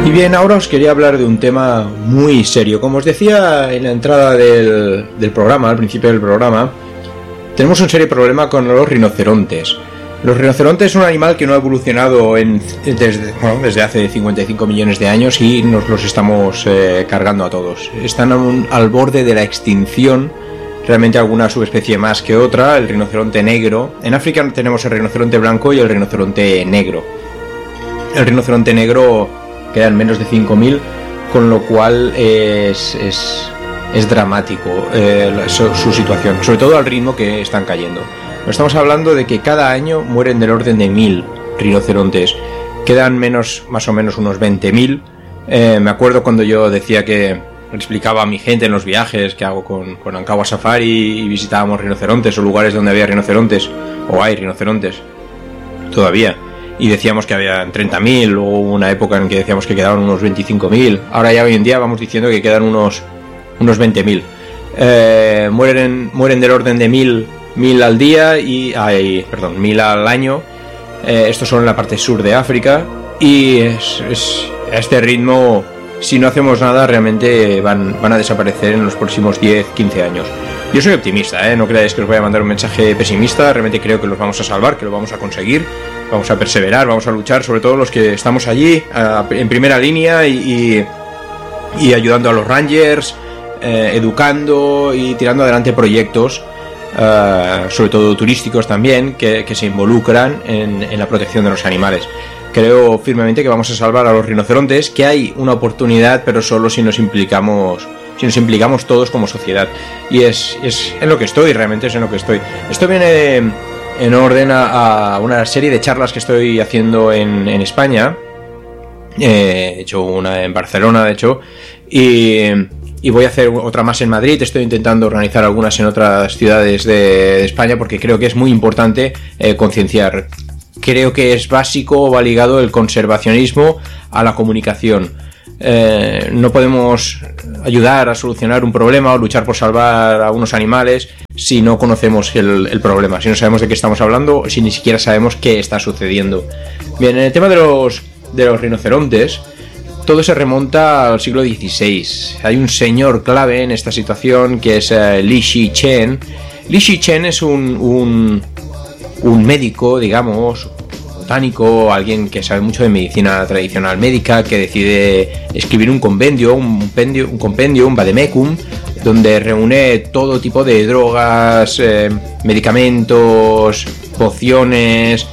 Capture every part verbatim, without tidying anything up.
Y bien, ahora os quería hablar de un tema muy serio. Como os decía en la entrada del, del programa, al principio del programa, tenemos un serio problema con los rinocerontes. Los rinocerontes es un animal que no ha evolucionado en, desde, bueno, desde hace cincuenta y cinco millones de años y nos los estamos eh, cargando a todos. Están a un, al borde de la extinción, realmente alguna subespecie más que otra, el rinoceronte negro. En África tenemos el rinoceronte blanco y el rinoceronte negro. El rinoceronte negro quedan menos de cinco mil, con lo cual es, es, es dramático eh, su, su situación, sobre todo al ritmo que están cayendo. Estamos hablando de que cada año mueren del orden de mil rinocerontes, quedan menos, más o menos unos veinte mil. Eh, me acuerdo cuando yo decía que explicaba a mi gente en los viajes que hago con, con Ankawa Safari y visitábamos rinocerontes o lugares donde había rinocerontes, o hay rinocerontes todavía, y decíamos que había treinta mil, o una época en que decíamos que quedaban unos veinticinco mil. Ahora ya hoy en día vamos diciendo que quedan unos, unos veinte mil. Eh, mueren, mueren del orden de mil, mil al día y ay, perdón, mil al año. Eh, estos son en la parte sur de África y es, es, a este ritmo, si no hacemos nada, realmente van, van a desaparecer en los próximos diez, quince años. Yo soy optimista, ¿eh? No creáis que os voy a mandar un mensaje pesimista. Realmente creo que los vamos a salvar, que lo vamos a conseguir. Vamos a perseverar, vamos a luchar, sobre todo los que estamos allí uh, en primera línea y, y, y ayudando a los rangers, eh, educando y tirando adelante proyectos, uh, sobre todo turísticos también, que, que se involucran en, en la protección de los animales. Creo firmemente que vamos a salvar a los rinocerontes, que hay una oportunidad, pero solo si nos implicamos, si nos implicamos todos como sociedad. Y es, es en lo que estoy, realmente es en lo que estoy. Esto viene de, en orden a, a una serie de charlas que estoy haciendo en, en España. Eh, he hecho una en Barcelona, de hecho, y, y voy a hacer otra más en Madrid. Estoy intentando organizar algunas en otras ciudades de, de España porque creo que es muy importante eh, concienciar. Creo que es básico, va ligado el conservacionismo a la comunicación. Eh, no podemos ayudar a solucionar un problema o luchar por salvar a unos animales si no conocemos el, el problema, si no sabemos de qué estamos hablando, si ni siquiera sabemos qué está sucediendo. Bien, en el tema de los, de los rinocerontes, todo se remonta al siglo dieciséis. Hay un señor clave en esta situación que es uh, Li Shichen. Li Shichen es un, un, un médico, digamos, botánico, alguien que sabe mucho de medicina tradicional médica, que decide escribir un compendio, un compendio, un, compendio, un vademecum, donde reúne todo tipo de drogas, eh, medicamentos, pociones,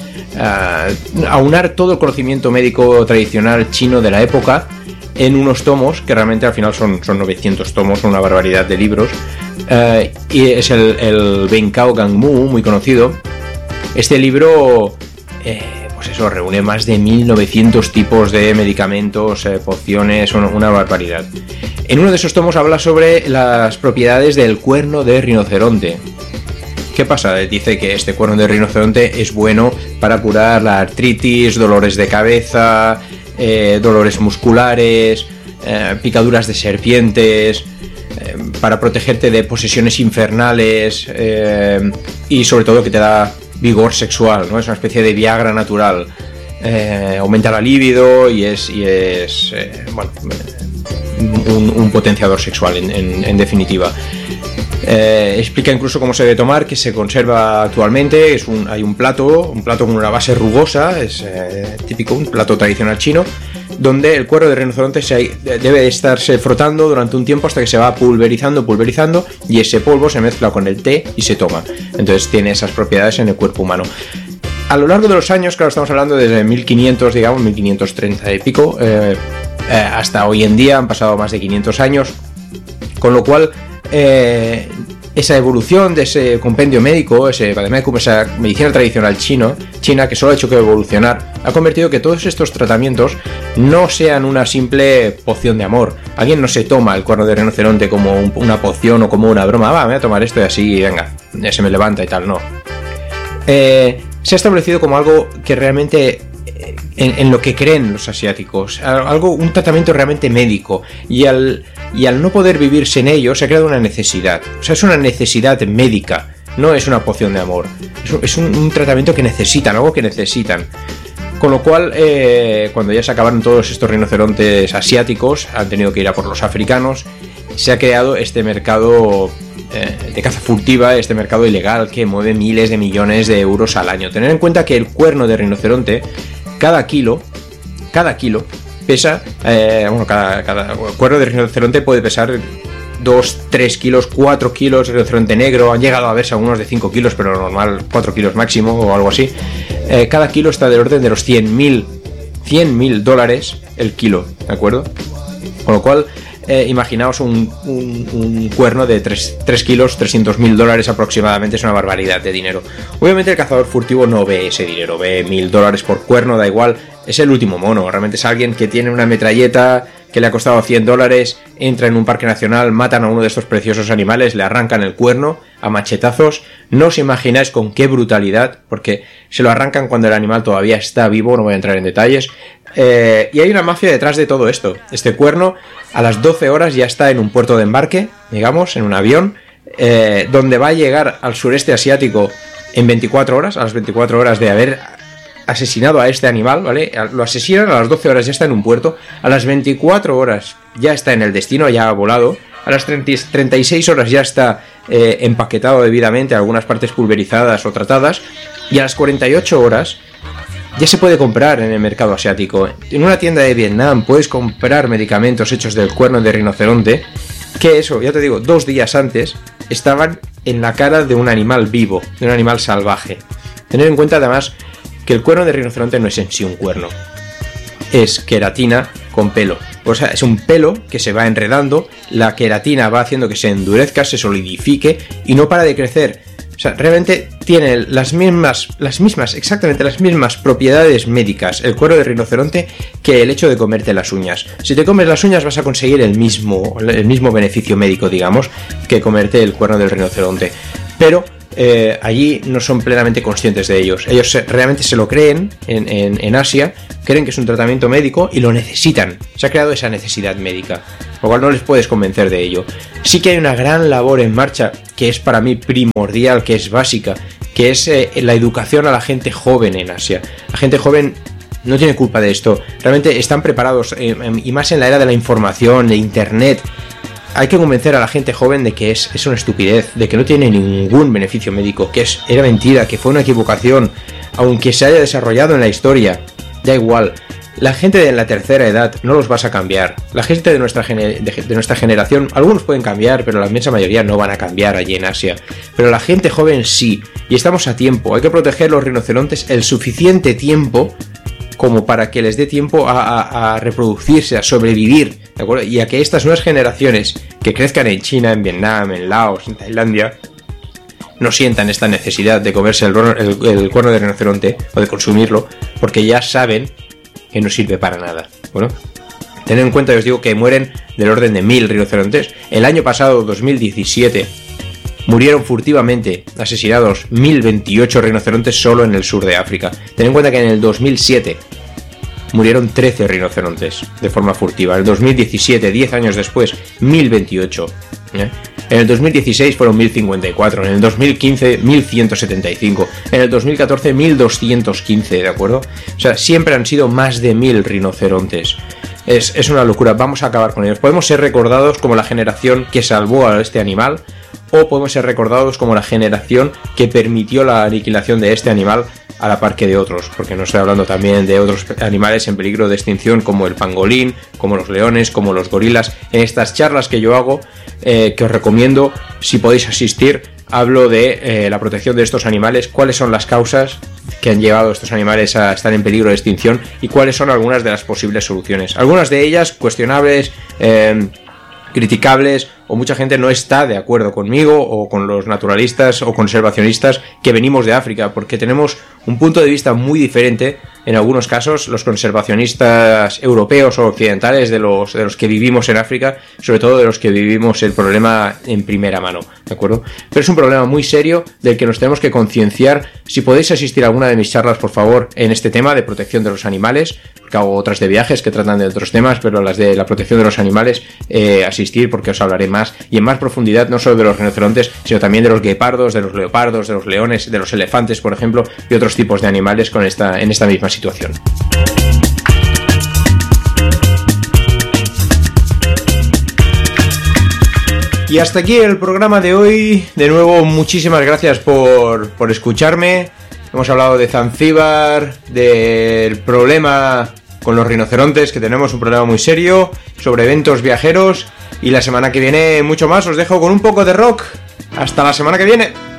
eh, aunar todo el conocimiento médico tradicional chino de la época en unos tomos, que realmente al final son, son novecientos tomos, una barbaridad de libros, eh, y es el, el Benkao Gangmu, muy conocido. Este libro eh, pues eso, reúne más de mil novecientos tipos de medicamentos, eh, pociones, una, una barbaridad. En uno de esos tomos habla sobre las propiedades del cuerno de rinoceronte. ¿Qué pasa? Dice que este cuerno de rinoceronte es bueno para curar la artritis, dolores de cabeza, eh, dolores musculares, eh, picaduras de serpientes, eh, para protegerte de posesiones infernales, eh, y sobre todo que te da vigor sexual, ¿no? Es una especie de Viagra natural. Eh, aumenta la libido y es, y es eh, bueno, un, un potenciador sexual en, en, en definitiva. Eh, explica incluso cómo se debe tomar, que se conserva actualmente. Es un, hay un plato, un plato con una base rugosa, es eh, típico, un plato tradicional chino, donde el cuero de rinoceronte se, debe estarse frotando durante un tiempo hasta que se va pulverizando, pulverizando, y ese polvo se mezcla con el té y se toma. Entonces tiene esas propiedades en el cuerpo humano. A lo largo de los años, claro, estamos hablando desde mil quinientos, digamos, mil quinientos treinta y pico, eh, eh, hasta hoy en día han pasado más de quinientos años, con lo cual eh, esa evolución de ese compendio médico, ese vademecum, esa medicina tradicional chino, china, que solo ha hecho que evolucionar, ha convertido que todos estos tratamientos no sean una simple poción de amor. Alguien no se toma el cuerno de rinoceronte como un, una poción o como una broma. Va, me voy a tomar esto y así, venga, ya se me levanta y tal. No. Eh, se ha establecido como algo que realmente, en, en lo que creen los asiáticos, algo, un tratamiento realmente médico, y al, y al no poder vivir sin ello se ha creado una necesidad. O sea, es una necesidad médica, no es una poción de amor, es un, es un, un tratamiento que necesitan, algo que necesitan. Con lo cual, eh, cuando ya se acabaron todos estos rinocerontes asiáticos, han tenido que ir a por los africanos. Se ha creado este mercado eh, de caza furtiva, este mercado ilegal que mueve miles de millones de euros al año. Tener en cuenta que el cuerno de rinoceronte, cada kilo, cada kilo pesa, eh, bueno, cada, cada cuerno de rinoceronte puede pesar dos, tres kilos, cuatro kilos. Rinoceronte negro, han llegado a verse algunos de cinco kilos, pero normal cuatro kilos máximo o algo así. Eh, cada kilo está del orden de los cien mil dólares el kilo, ¿de acuerdo? Con lo cual, eh, imaginaos un, un, un cuerno de tres kilos, trescientos mil dólares aproximadamente, es una barbaridad de dinero. Obviamente el cazador furtivo no ve ese dinero, ve mil dólares por cuerno, da igual, es el último mono, realmente es alguien que tiene una metralleta que le ha costado cien dólares, entra en un parque nacional, matan a uno de estos preciosos animales, le arrancan el cuerno a machetazos. No os imagináis con qué brutalidad, porque se lo arrancan cuando el animal todavía está vivo, no voy a entrar en detalles. Eh, y hay una mafia detrás de todo esto. Este cuerno a las doce horas ya está en un puerto de embarque, digamos, en un avión, eh, donde va a llegar al sureste asiático en veinticuatro horas, a las veinticuatro horas de haber asesinado a este animal, ¿vale? Lo asesinan, a las doce horas ya está en un puerto, a las veinticuatro horas ya está en el destino, ya ha volado, a las treinta y seis horas ya está eh, empaquetado debidamente, algunas partes pulverizadas o tratadas, y a las cuarenta y ocho horas ya se puede comprar en el mercado asiático. En una tienda de Vietnam puedes comprar medicamentos hechos del cuerno de rinoceronte, que eso, ya te digo, dos días antes estaban en la cara de un animal vivo, de un animal salvaje. Tener en cuenta además que el cuerno de rinoceronte no es en sí un cuerno, es queratina con pelo. O sea, es un pelo que se va enredando, la queratina va haciendo que se endurezca, se solidifique y no para de crecer. O sea, realmente tiene las mismas, las mismas, exactamente las mismas propiedades médicas el cuero de rinoceronte que el hecho de comerte las uñas. Si te comes las uñas vas a conseguir el mismo, el mismo beneficio médico, digamos, que comerte el cuerno del rinoceronte. Pero eh, allí no son plenamente conscientes de ellos. Ellos se, realmente se lo creen en, en, en Asia, creen que es un tratamiento médico y lo necesitan. Se ha creado esa necesidad médica, lo cual no les puedes convencer de ello. Sí que hay una gran labor en marcha que es para mí primordial, que es básica, que es eh, la educación a la gente joven en Asia. La gente joven no tiene culpa de esto, realmente están preparados, eh, y más en la era de la información, de internet. Hay que convencer a la gente joven de que es, es una estupidez, de que no tiene ningún beneficio médico, que es, era mentira, que fue una equivocación, aunque se haya desarrollado en la historia, da igual. La gente de la tercera edad no los vas a cambiar. La gente de nuestra, de, de nuestra generación, algunos pueden cambiar, pero la inmensa mayoría no van a cambiar allí en Asia. Pero la gente joven sí, y estamos a tiempo. Hay que proteger los rinocerontes el suficiente tiempo como para que les dé tiempo a, a, a reproducirse, a sobrevivir, ¿de acuerdo? Y a que estas nuevas generaciones que crezcan en China, en Vietnam, en Laos, en Tailandia, no sientan esta necesidad de comerse el, el, el cuerno de rinoceronte o de consumirlo, porque ya saben que no sirve para nada. Bueno, tened en cuenta, os digo, que mueren del orden de mil rinocerontes. El año pasado, dos mil diecisiete, murieron furtivamente asesinados mil veintiocho rinocerontes solo en el sur de África. Tened en cuenta que en el dos mil siete murieron trece rinocerontes de forma furtiva. En el dos mil diecisiete, diez años después, mil veintiocho. ¿eh? En el dos mil dieciséis fueron mil cincuenta y cuatro, en el dos mil quince mil ciento setenta y cinco, en el dos mil catorce mil doscientos quince, ¿de acuerdo? O sea, siempre han sido más de mil rinocerontes. Es, es una locura, vamos a acabar con ellos. Podemos ser recordados como la generación que salvó a este animal, o podemos ser recordados como la generación que permitió la aniquilación de este animal a la par que de otros, porque no estoy hablando también de otros animales en peligro de extinción como el pangolín, como los leones, como los gorilas. En estas charlas que yo hago, eh, que os recomiendo, si podéis asistir, hablo de eh, la protección de estos animales, cuáles son las causas que han llevado a estos animales a estar en peligro de extinción y cuáles son algunas de las posibles soluciones. Algunas de ellas cuestionables, eh, criticables, o mucha gente no está de acuerdo conmigo o con los naturalistas o conservacionistas que venimos de África, porque tenemos un punto de vista muy diferente en algunos casos los conservacionistas europeos o occidentales de los, de los que vivimos en África, sobre todo de los que vivimos el problema en primera mano, ¿de acuerdo? Pero es un problema muy serio del que nos tenemos que concienciar. Si podéis asistir a alguna de mis charlas, por favor, en este tema de protección de los animales, porque hago otras de viajes que tratan de otros temas, pero las de la protección de los animales, eh, asistir porque os hablaré más y en más profundidad, no solo de los rinocerontes, sino también de los guepardos, de los leopardos, de los leones, de los elefantes, por ejemplo, y otros tipos de animales con esta, en esta misma situación. Y hasta aquí el programa de hoy. De nuevo, muchísimas gracias por, por escucharme. Hemos hablado de Zanzíbar, del problema con los rinocerontes, que tenemos un problema muy serio, sobre eventos viajeros, y la semana que viene mucho más. Os dejo con un poco de rock. Hasta la semana que viene.